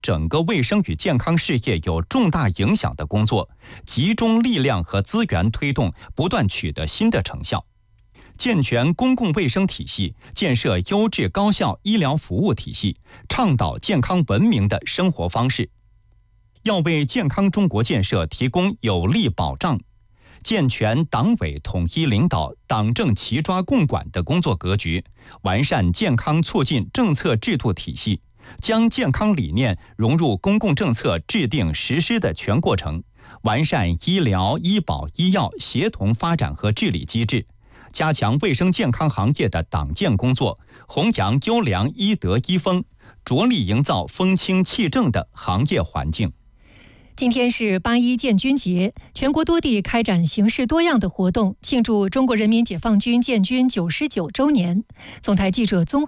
整个卫生与健康事业有重大影响的工作，集中力量和资源推动，不断取得新的成效。健全公共卫生体系，建设优质高效医疗服务体系，倡导健康文明的生活方式。要为健康中国建设提供有力保障，健全党委统一领导、党政齐抓共管的工作格局，完善健康促进政策制度体系，将健康理念融入公共政策制定实施的全过程，完善医疗、医保、医药协同发展和治理机制，加强卫生健康行业的党建工作，弘扬优良医德医风，着力营造风清气正的行业环境。 今天是8·1建军节，全国多地开展形式多样的活动，庆祝中国人民解放军建军99周年。总台记者综